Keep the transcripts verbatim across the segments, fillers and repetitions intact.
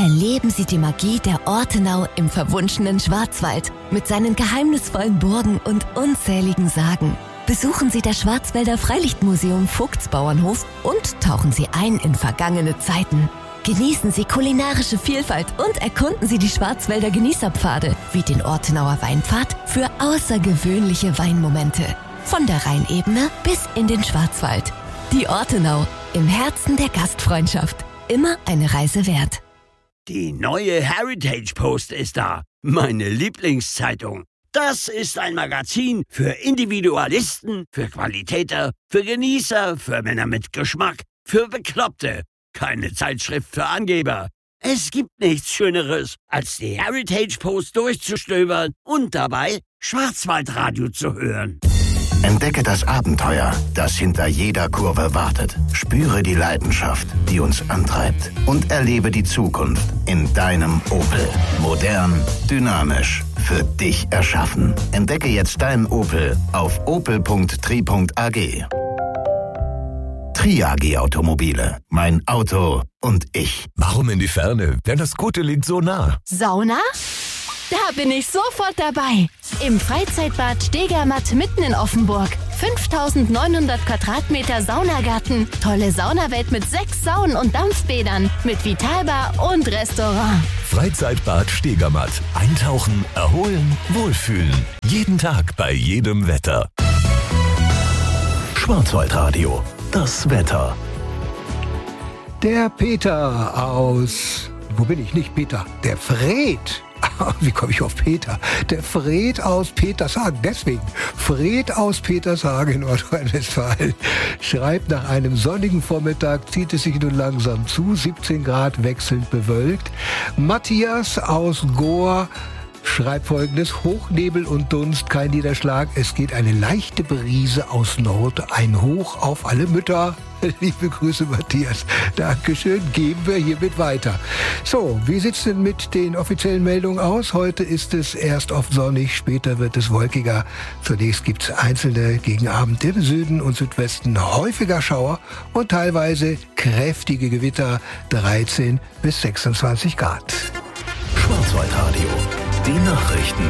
Erleben Sie die Magie der Ortenau im verwunschenen Schwarzwald mit seinen geheimnisvollen Burgen und unzähligen Sagen. Besuchen Sie das Schwarzwälder Freilichtmuseum Vogtsbauernhof und tauchen Sie ein in vergangene Zeiten. Genießen Sie kulinarische Vielfalt und erkunden Sie die Schwarzwälder Genießerpfade wie den Ortenauer Weinpfad für außergewöhnliche Weinmomente. Von der Rheinebene bis in den Schwarzwald. Die Ortenau, im Herzen der Gastfreundschaft. Immer eine Reise wert. Die neue Heritage Post ist da. Meine Lieblingszeitung. Das ist ein Magazin für Individualisten, für Qualitäter, für Genießer, für Männer mit Geschmack, für Bekloppte. Keine Zeitschrift für Angeber. Es gibt nichts Schöneres, als die Heritage Post durchzustöbern und dabei Schwarzwaldradio zu hören. Entdecke das Abenteuer, das hinter jeder Kurve wartet. Spüre die Leidenschaft, die uns antreibt. Und erlebe die Zukunft in deinem Opel. Modern, dynamisch, für dich erschaffen. Entdecke jetzt dein Opel auf opel punkt tri punkt a g. Triagi Automobile. Mein Auto und ich. Warum in die Ferne, wenn das Gute liegt so nah? Sauna? Da bin ich sofort dabei. Im Freizeitbad Stegermatt mitten in Offenburg. fünftausendneunhundert Quadratmeter Saunagarten. Tolle Saunawelt mit sechs Saunen und Dampfbädern. Mit Vitalbar und Restaurant. Freizeitbad Stegermatt. Eintauchen, erholen, wohlfühlen. Jeden Tag bei jedem Wetter. Schwarzwaldradio. Das Wetter. Der Peter aus... Wo bin ich? Nicht Peter. Der Fred. Wie komme ich auf Peter? Der Fred aus Petershagen. Deswegen, Fred aus Petershagen in Nordrhein-Westfalen schreibt, nach einem sonnigen Vormittag zieht es sich nun langsam zu. siebzehn Grad wechselnd bewölkt. Matthias aus Gohr schreibt Folgendes: Hochnebel und Dunst, kein Niederschlag. Es geht eine leichte Brise aus Nord. Ein Hoch auf alle Mütter. Liebe Grüße, Matthias. Dankeschön. Geben wir hiermit weiter. So, wie sieht's denn mit den offiziellen Meldungen aus? Heute ist es erst oft sonnig, später wird es wolkiger. Zunächst gibt's einzelne gegen Abend im Süden und Südwesten häufiger Schauer und teilweise kräftige Gewitter, dreizehn bis sechsundzwanzig Grad. Schwarzwaldradio. Die Nachrichten.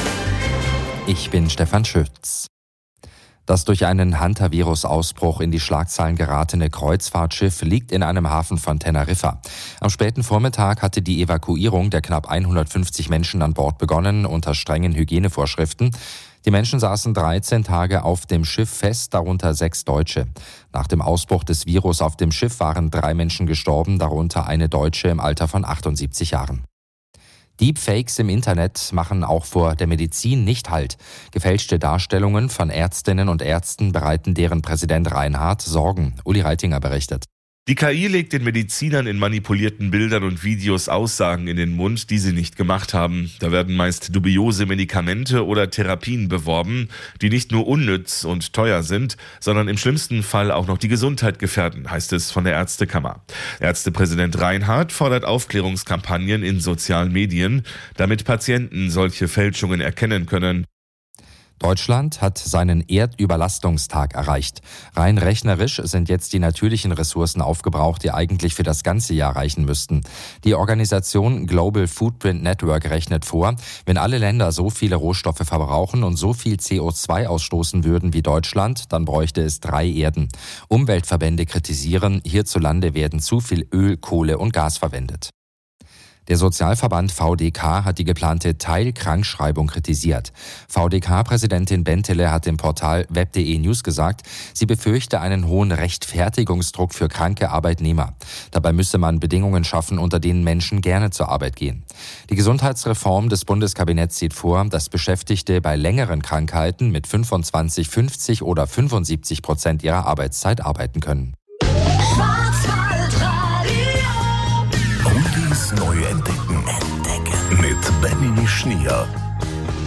Ich bin Stefan Schütz. Das durch einen Hantavirus-Ausbruch in die Schlagzeilen geratene Kreuzfahrtschiff liegt in einem Hafen von Teneriffa. Am späten Vormittag hatte die Evakuierung der knapp hundertfünfzig Menschen an Bord begonnen, unter strengen Hygienevorschriften. Die Menschen saßen dreizehn Tage auf dem Schiff fest, darunter sechs Deutsche. Nach dem Ausbruch des Virus auf dem Schiff waren drei Menschen gestorben, darunter eine Deutsche im Alter von achtundsiebzig Jahren. Deepfakes im Internet machen auch vor der Medizin nicht Halt. Gefälschte Darstellungen von Ärztinnen und Ärzten bereiten deren Präsident Reinhardt Sorgen. Uli Reitinger berichtet. Die K I legt den Medizinern in manipulierten Bildern und Videos Aussagen in den Mund, die sie nicht gemacht haben. Da werden meist dubiose Medikamente oder Therapien beworben, die nicht nur unnütz und teuer sind, sondern im schlimmsten Fall auch noch die Gesundheit gefährden, heißt es von der Ärztekammer. Ärztepräsident Reinhardt fordert Aufklärungskampagnen in sozialen Medien, damit Patienten solche Fälschungen erkennen können. Deutschland hat seinen Erdüberlastungstag erreicht. Rein rechnerisch sind jetzt die natürlichen Ressourcen aufgebraucht, die eigentlich für das ganze Jahr reichen müssten. Die Organisation Global Footprint Network rechnet vor, wenn alle Länder so viele Rohstoffe verbrauchen und so viel C O zwei ausstoßen würden wie Deutschland, dann bräuchte es drei Erden. Umweltverbände kritisieren, hierzulande werden zu viel Öl, Kohle und Gas verwendet. Der Sozialverband V D K hat die geplante Teilkrankschreibung kritisiert. V D K-Präsidentin Bentele hat dem Portal web punkt de News gesagt, sie befürchte einen hohen Rechtfertigungsdruck für kranke Arbeitnehmer. Dabei müsse man Bedingungen schaffen, unter denen Menschen gerne zur Arbeit gehen. Die Gesundheitsreform des Bundeskabinetts sieht vor, dass Beschäftigte bei längeren Krankheiten mit fünfundzwanzig, fünfzig oder fünfundsiebzig Prozent ihrer Arbeitszeit arbeiten können. Neu entdecken. Entdecken. Mit Benny Schnier.